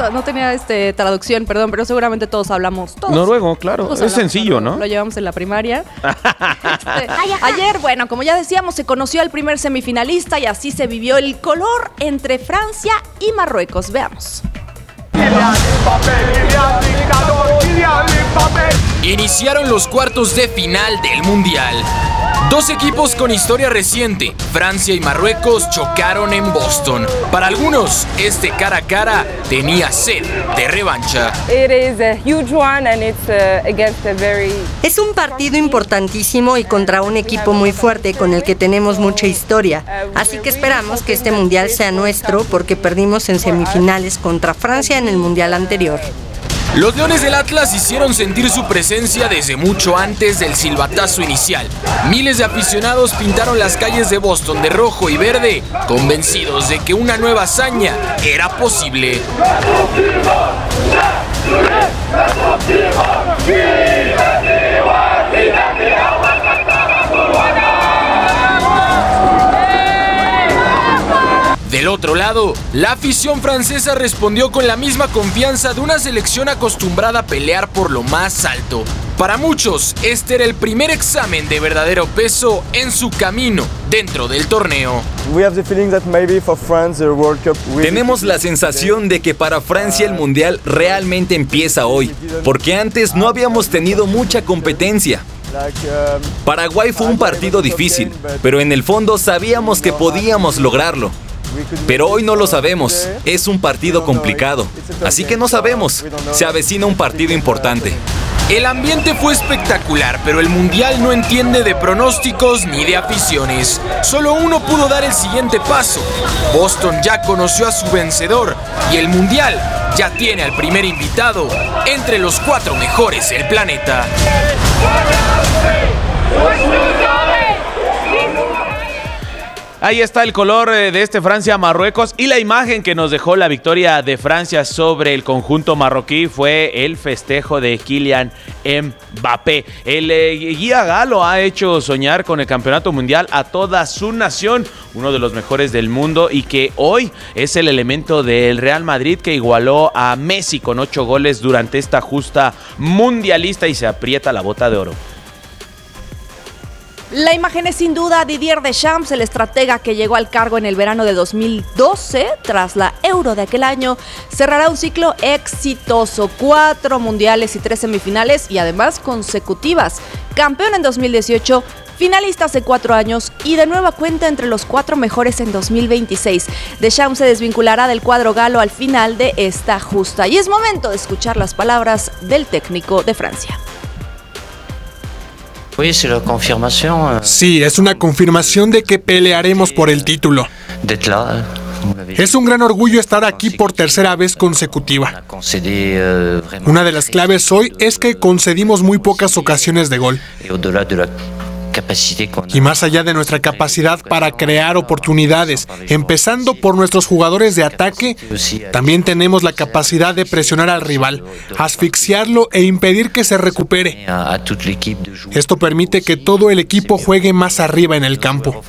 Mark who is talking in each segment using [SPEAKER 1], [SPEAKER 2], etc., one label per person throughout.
[SPEAKER 1] no tenía traducción, perdón, pero seguramente todos hablamos. Todos.
[SPEAKER 2] Noruego, claro.
[SPEAKER 1] Todos
[SPEAKER 2] es sencillo, ¿no?
[SPEAKER 1] Lo llevamos en la primaria. Ayer, bueno, como ya decíamos, se conoció al primer semifinalista y así se vivió el color entre Francia y Marruecos. Veamos.
[SPEAKER 3] Iniciaron los cuartos de final del Mundial. Dos equipos con historia reciente, Francia y Marruecos, chocaron en Boston. Para algunos, este cara a cara tenía sed de revancha.
[SPEAKER 4] Es un partido importantísimo y contra un equipo muy fuerte con el que tenemos mucha historia. Así que esperamos que este mundial sea nuestro porque perdimos en semifinales contra Francia en el mundial anterior.
[SPEAKER 3] Los Leones del Atlas hicieron sentir su presencia desde mucho antes del silbatazo inicial. Miles de aficionados pintaron las calles de Boston de rojo y verde, convencidos de que una nueva hazaña era posible. Del otro lado, la afición francesa respondió con la misma confianza de una selección acostumbrada a pelear por lo más alto. Para muchos, este era el primer examen de verdadero peso en su camino dentro del torneo.
[SPEAKER 5] Tenemos la sensación de que para Francia el Mundial realmente empieza hoy, porque antes no habíamos tenido mucha competencia. Paraguay fue un partido difícil, pero en el fondo sabíamos que podíamos lograrlo. Pero hoy no lo sabemos, es un partido complicado, así que no sabemos, se avecina un partido importante.
[SPEAKER 3] El ambiente fue espectacular, pero el Mundial no entiende de pronósticos ni de aficiones. Solo uno pudo dar el siguiente paso. Boston ya conoció a su vencedor y el Mundial ya tiene al primer invitado entre los 4 mejores del planeta.
[SPEAKER 2] Ahí está el color de Francia-Marruecos y la imagen que nos dejó la victoria de Francia sobre el conjunto marroquí fue el festejo de Kylian Mbappé. El guía galo ha hecho soñar con el campeonato mundial a toda su nación, uno de los mejores del mundo y que hoy es el elemento del Real Madrid que igualó a Messi con 8 goles durante esta justa mundialista y se aprieta la bota de oro.
[SPEAKER 1] La imagen es sin duda Didier Deschamps, el estratega que llegó al cargo en el verano de 2012, tras la Euro de aquel año, cerrará un ciclo exitoso, 4 mundiales y 3 semifinales y además consecutivas. Campeón en 2018, finalista hace 4 años y de nueva cuenta entre los 4 mejores en 2026. Deschamps se desvinculará del cuadro galo al final de esta justa y es momento de escuchar las palabras del técnico de Francia.
[SPEAKER 6] Sí, es una confirmación de que pelearemos por el título. Es un gran orgullo estar aquí por tercera vez consecutiva. Una de las claves hoy es que concedimos muy pocas ocasiones de gol. Y más allá de nuestra capacidad para crear oportunidades, empezando por nuestros jugadores de ataque, también tenemos la capacidad de presionar al rival, asfixiarlo e impedir que se recupere. Esto permite que todo el equipo juegue más arriba en el campo.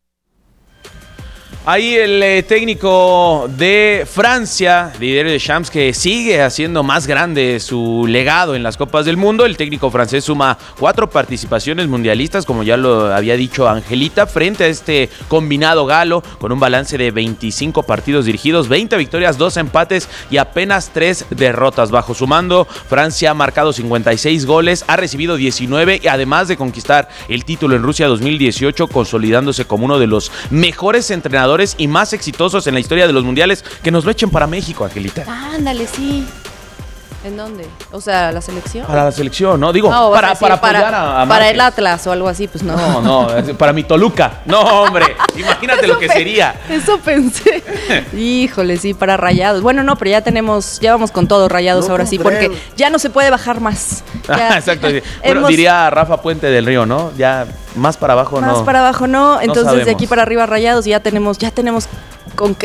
[SPEAKER 2] Ahí el técnico de Francia, Didier Deschamps, que sigue haciendo más grande su legado en las Copas del Mundo. El técnico francés suma 4 participaciones mundialistas, como ya lo había dicho Angelita, frente a este combinado galo, con un balance de 25 partidos dirigidos, 20 victorias, 2 empates y apenas 3 derrotas. Bajo su mando, Francia ha marcado 56 goles, ha recibido 19 y además de conquistar el título en Rusia 2018, consolidándose como uno de los mejores entrenadores y más exitosos en la historia de los mundiales. Que nos lo echen para México, Angelita.
[SPEAKER 1] Ándale, sí. ¿En dónde? O sea, ¿la selección?
[SPEAKER 2] Para la selección, ¿no? Digo,
[SPEAKER 1] no,
[SPEAKER 2] para apoyar a
[SPEAKER 1] para el Atlas o algo así, pues no.
[SPEAKER 2] No, para mi Toluca. No, hombre, imagínate lo que sería.
[SPEAKER 1] Eso pensé. Híjole, sí, para Rayados. Bueno, no, pero ya vamos con todo Rayados no ahora sí, porque ya no se puede bajar más.
[SPEAKER 2] Exacto. Bueno, diría Rafa Puente del Río, ¿no? Ya más para abajo no.
[SPEAKER 1] Más para abajo no, entonces
[SPEAKER 2] sabemos.
[SPEAKER 1] de aquí para arriba Rayados y ya tenemos con qué.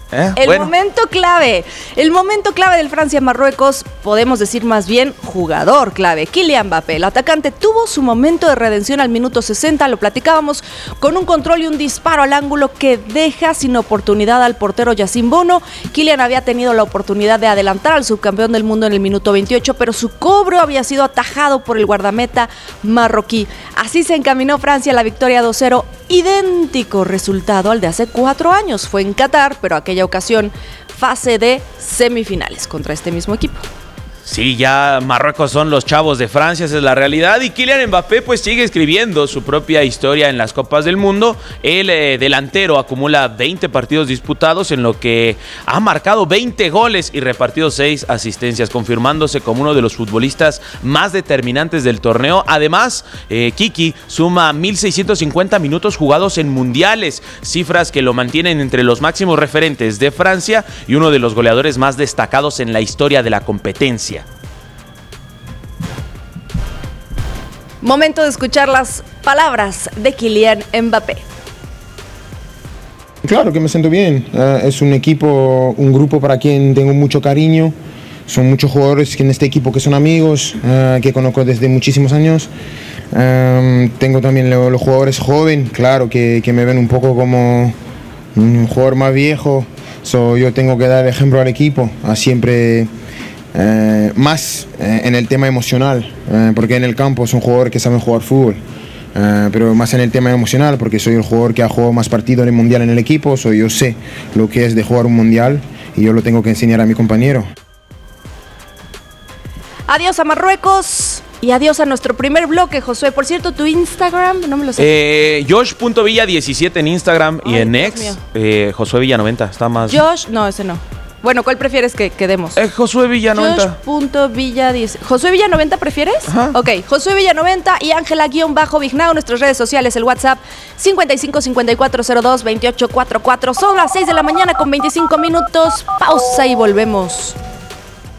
[SPEAKER 1] El momento clave del Francia-Marruecos, podemos decir más bien jugador clave, Kylian Mbappé. El atacante tuvo su momento de redención al minuto 60, lo platicábamos, con un control y un disparo al ángulo que deja sin oportunidad al portero Yassine Bounou. Kylian había tenido la oportunidad de adelantar al subcampeón del mundo en el minuto 28, pero su cobro había sido atajado por el guardameta marroquí. Así se encaminó Francia a la victoria 2-0, idéntico resultado al de hace 4 años. Fue en Qatar, pero aquella ocasión fase de semifinales contra este mismo equipo.
[SPEAKER 2] Sí, ya Marruecos son los chavos de Francia, esa es la realidad. Y Kylian Mbappé pues sigue escribiendo su propia historia en las Copas del Mundo. El delantero acumula 20 partidos disputados, en lo que ha marcado 20 goles y repartido 6 asistencias, confirmándose como uno de los futbolistas más determinantes del torneo. Además, Kiki suma 1.650 minutos jugados en mundiales, cifras que lo mantienen entre los máximos referentes de Francia y uno de los goleadores más destacados en la historia de la competencia.
[SPEAKER 1] Momento de escuchar las palabras de Kylian Mbappé.
[SPEAKER 7] Claro que me siento bien. Es un equipo, un grupo para quien tengo mucho cariño. Son muchos jugadores en este equipo que son amigos, que conozco desde muchísimos años. Tengo también los jugadores jóvenes, claro, que me ven un poco como un jugador más viejo. Yo tengo que dar ejemplo al equipo, a siempre... más en el tema emocional, porque en el campo son jugadores que saben jugar fútbol, pero más en el tema emocional, porque soy el jugador que ha jugado más partidos en el mundial en el equipo, yo sé lo que es de jugar un mundial y yo lo tengo que enseñar a mi compañero.
[SPEAKER 1] Adiós a Marruecos y adiós a nuestro primer bloque, Josué. Por cierto, tu Instagram, no me lo sé.
[SPEAKER 2] Josh.villa17 en Instagram y en X, Josué Villa 90, está más...
[SPEAKER 1] Josh, no, ese no. Bueno, ¿cuál prefieres que demos?
[SPEAKER 2] Josué Villa 90.
[SPEAKER 1] Josh.villa10. ¿Josué Villa 90 prefieres?
[SPEAKER 2] Ajá.
[SPEAKER 1] Ok, Josué Villa 90 y Ángela_Vignao, nuestras redes sociales, el WhatsApp 5554022844. Son las 6 de la mañana con 25 minutos. Pausa y volvemos.